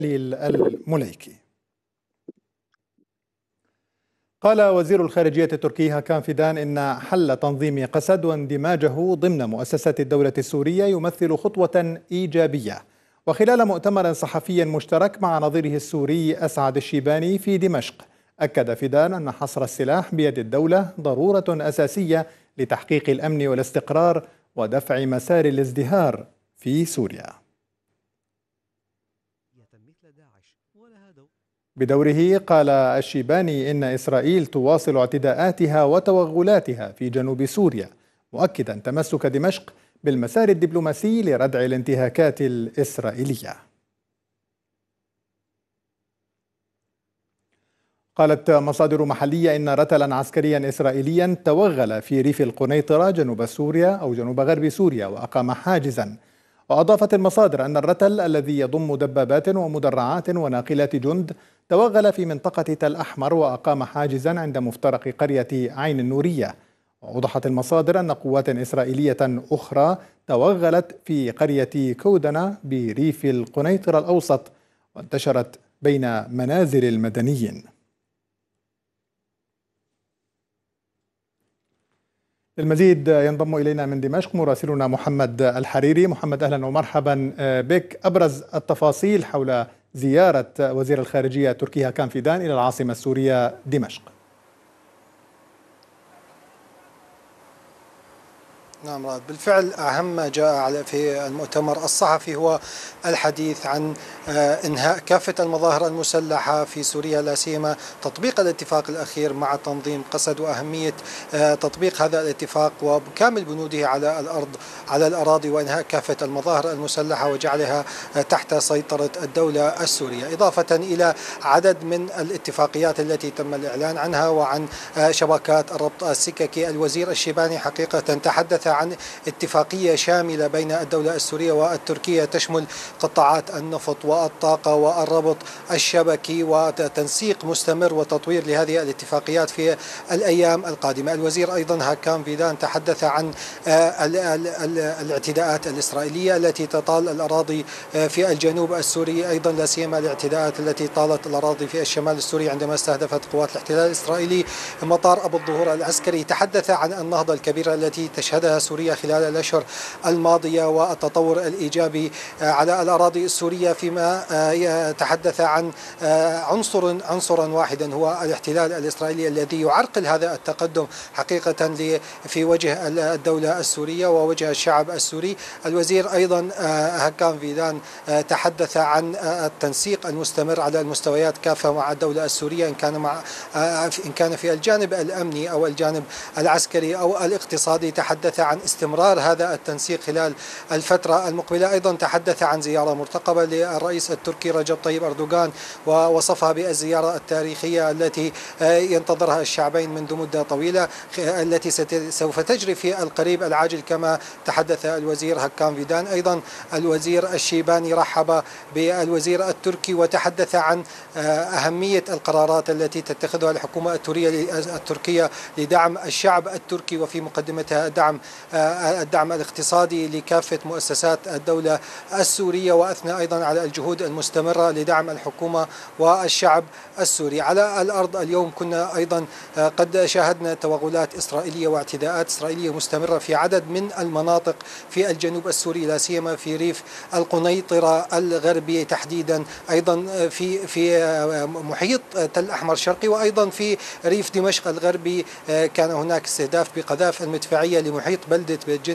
المليكي. قال وزير الخارجية التركي هاكان فيدان إن حل تنظيم قسد واندماجه ضمن مؤسسات الدولة السورية يمثل خطوة إيجابية. وخلال مؤتمر صحفي مشترك مع نظيره السوري أسعد الشيباني في دمشق، أكد فيدان أن حصر السلاح بيد الدولة ضرورة أساسية لتحقيق الأمن والاستقرار ودفع مسار الازدهار في سوريا. بدوره قال الشيباني إن إسرائيل تواصل اعتداءاتها وتوغلاتها في جنوب سوريا، مؤكدا تمسك دمشق بالمسار الدبلوماسي لردع الانتهاكات الإسرائيلية. قالت مصادر محلية إن رتلا عسكريا إسرائيليا توغل في ريف القنيطرة جنوب سوريا أو جنوب غرب سوريا وأقام حاجزا. وأضافت المصادر أن الرتل الذي يضم دبابات ومدرعات وناقلات جند توغل في منطقة تل أحمر وأقام حاجزا عند مفترق قرية عين النورية. وأوضحت المصادر أن قوات إسرائيلية أخرى توغلت في قرية كودنة بريف القنيطرة الأوسط وانتشرت بين منازل المدنيين. للمزيد ينضم إلينا من دمشق مراسلنا محمد الحريري. محمد، أهلا ومرحبا بك. أبرز التفاصيل حول زيارة وزير الخارجية التركي هاكان فيدان إلى العاصمة السورية دمشق. نعم رائد، بالفعل أهم ما جاء في المؤتمر الصحفي هو الحديث عن إنهاء كافة المظاهر المسلحة في سوريا، لا سيما تطبيق الاتفاق الأخير مع تنظيم قسد وأهمية تطبيق هذا الاتفاق وبكامل بنوده على الأراضي وإنهاء كافة المظاهر المسلحة وجعلها تحت سيطرة الدولة السورية، إضافة إلى عدد من الاتفاقيات التي تم الإعلان عنها وعن شبكات الربط السككي. الوزير الشيباني حقيقة تحدث عن اتفاقية شاملة بين الدولة السورية والتركية تشمل قطاعات النفط والطاقة والربط الشبكي وتنسيق مستمر وتطوير لهذه الاتفاقيات في الأيام القادمة. الوزير أيضا هاكان فيدان تحدث عن الاعتداءات الإسرائيلية التي تطال الأراضي في الجنوب السوري، أيضا لا سيما الاعتداءات التي طالت الأراضي في الشمال السوري عندما استهدفت قوات الاحتلال الإسرائيلي مطار أبو الظهور العسكري. تحدث عن النهضة الكبيرة التي تشهدها سوريا خلال الأشهر الماضية والتطور الإيجابي على الأراضي السورية، فيما تحدث عن عنصرا واحدا هو الاحتلال الإسرائيلي الذي يعرقل هذا التقدم حقيقة في وجه الدولة السورية ووجه الشعب السوري. الوزير أيضا هاكان فيدان تحدث عن التنسيق المستمر على المستويات كافة مع الدولة السورية، إن كان في الجانب الأمني أو الجانب العسكري أو الاقتصادي. تحدث عن استمرار هذا التنسيق خلال الفترة المقبلة. أيضا تحدث عن زيارة مرتقبة للرئيس التركي رجب طيب أردوغان ووصفها بالزيارة التاريخية التي ينتظرها الشعبين منذ مدة طويلة، التي سوف تجري في القريب العاجل كما تحدث الوزير هاكان فيدان. أيضا الوزير الشيباني رحب بالوزير التركي وتحدث عن أهمية القرارات التي تتخذها الحكومة التركية لدعم الشعب التركي وفي مقدمتها الدعم الاقتصادي لكافة مؤسسات الدولة السورية، وأثنى أيضا على الجهود المستمرة لدعم الحكومة والشعب السوري. على الأرض اليوم كنا أيضا قد شاهدنا توغلات إسرائيلية واعتداءات إسرائيلية مستمرة في عدد من المناطق في الجنوب السوري، لا سيما في ريف القنيطرة الغربي تحديدا، أيضا في محيط تل أحمر الشرقي، وأيضا في ريف دمشق الغربي كان هناك استهداف بقذائف المدفعية لمحيط بلدة بجن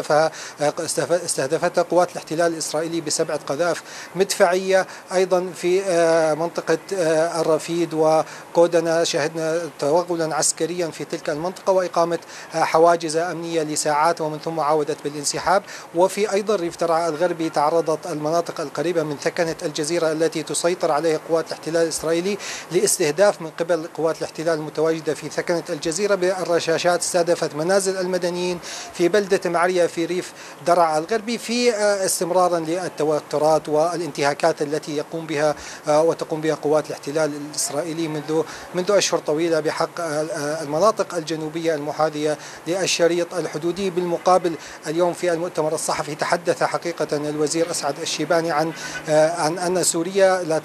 استهدفتها قوات الاحتلال الإسرائيلي ب7 قذائف مدفعية. أيضا في منطقة الرفيد وكودنة شهدنا توغلا عسكريا في تلك المنطقة وإقامة حواجز أمنية لساعات ومن ثم عودت بالانسحاب. وفي أيضا ريف ترعا الغربي تعرضت المناطق القريبة من ثكنة الجزيرة التي تسيطر عليها قوات الاحتلال الإسرائيلي لاستهداف من قبل قوات الاحتلال المتواجدة في ثكنة الجزيرة بالرشاشات. استهدفت منازل المدنيين في بلدة معرية في ريف درعا الغربي، في استمرارا للتوترات والانتهاكات التي يقوم بها وتقوم بها قوات الاحتلال الإسرائيلي منذ أشهر طويلة بحق المناطق الجنوبية المحاذية للشريط الحدودي. بالمقابل اليوم في المؤتمر الصحفي تحدث حقيقة الوزير أسعد الشيباني عن أن سوريا لا